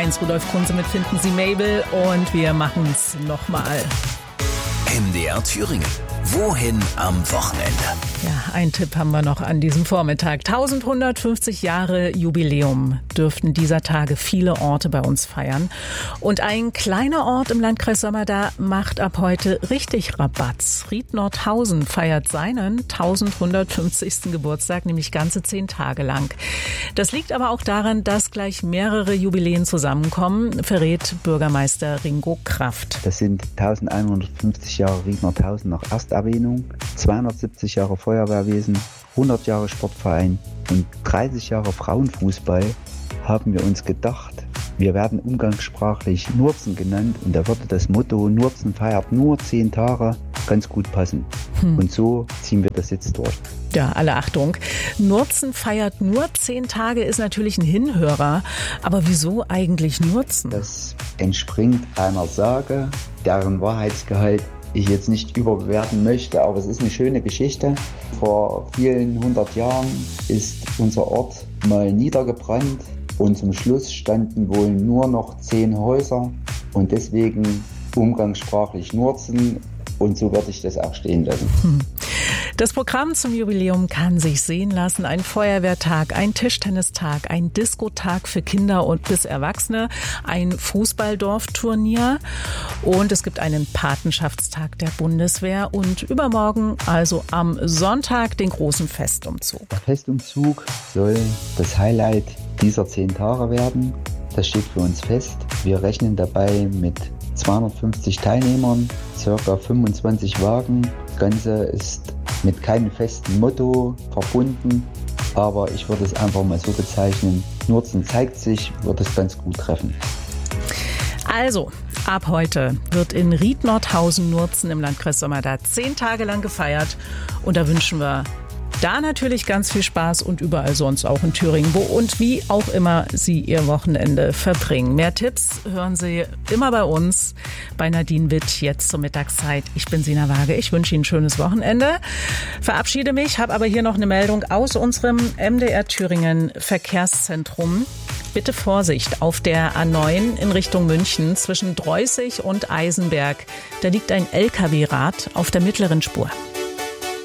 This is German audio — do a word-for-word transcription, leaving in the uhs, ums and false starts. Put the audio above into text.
Heinz-Rudolf Kunze mit Finden Sie Mabel und wir machen es nochmal. M D R Thüringen. Wohin am Wochenende? Ja, einen Tipp haben wir noch an diesem Vormittag. elfhundertfünfzig Jahre Jubiläum dürften dieser Tage viele Orte bei uns feiern. Und ein kleiner Ort im Landkreis Sömmerda macht ab heute richtig Rabatz. Ried-Nordhausen feiert seinen elfhundertfünfzigsten Geburtstag, nämlich ganze zehn Tage lang. Das liegt aber auch daran, dass gleich mehrere Jubiläen zusammenkommen, verrät Bürgermeister Ringo Kraft. Das sind elfhundertfünfzig Jahre Ried-Nordhausen nach Ersterwähnung, zweihundertsiebzig Jahre Feuerwehrwesen, hundert Jahre Sportverein und dreißig Jahre Frauenfußball, haben wir uns gedacht, wir werden umgangssprachlich Nurzen genannt und da würde das Motto Nurzen feiert nur zehn Tage ganz gut passen. Hm. Und so ziehen wir das jetzt durch. Ja, alle Achtung. Nurzen feiert nur zehn Tage ist natürlich ein Hinhörer. Aber wieso eigentlich Nurzen? Das entspringt einer Sage, deren Wahrheitsgehalt ich jetzt nicht überbewerten möchte, aber es ist eine schöne Geschichte. Vor vielen hundert Jahren ist unser Ort mal niedergebrannt und zum Schluss standen wohl nur noch zehn Häuser und deswegen umgangssprachlich Nurzen und so werde ich das auch stehen lassen. Hm. Das Programm zum Jubiläum kann sich sehen lassen. Ein Feuerwehrtag, ein Tischtennistag, ein Diskotag für Kinder und bis Erwachsene, ein Fußballdorfturnier und es gibt einen Patenschaftstag der Bundeswehr und übermorgen, also am Sonntag, den großen Festumzug. Der Festumzug soll das Highlight dieser zehn Tage werden. Das steht für uns fest. Wir rechnen dabei mit zweihundertfünfzig Teilnehmern, circa fünfundzwanzig Wagen. Das Ganze ist mit keinem festen Motto verbunden, aber ich würde es einfach mal so bezeichnen. Nurzen zeigt sich, wird es ganz gut treffen. Also, ab heute wird in Ried-Nordhausen-Nurzen im Landkreis Sömmerda zehn Tage lang gefeiert und da wünschen wir da natürlich ganz viel Spaß und überall sonst auch in Thüringen, wo und wie auch immer Sie Ihr Wochenende verbringen. Mehr Tipps hören Sie immer bei uns, bei Nadine Witt, jetzt zur Mittagszeit. Ich bin Sina Waage, ich wünsche Ihnen ein schönes Wochenende. Verabschiede mich, habe aber hier noch eine Meldung aus unserem M D R Thüringen Verkehrszentrum. Bitte Vorsicht auf der A neun in Richtung München zwischen Dreußig und Eisenberg. Da liegt ein L K W-Rad auf der mittleren Spur.